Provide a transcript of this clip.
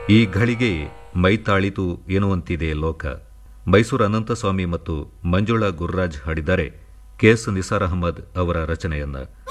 ಈ ಘಳಿಗೆ ಮೈತಾಳಿತು ಎನ್ನುವಂತಿದೆ ಲೋಕ. ಮೈಸೂರು ಅನಂತಸ್ವಾಮಿ ಮತ್ತು ಮಂಜುಳಾ ಗುರುರಾಜ್ ಹಾಡಿದ್ದಾರೆ ಕೆ ಎಸ್ ನಿಸಾರ್ ಅಹಮದ್ ಅವರ ರಚನೆಯನ್ನ.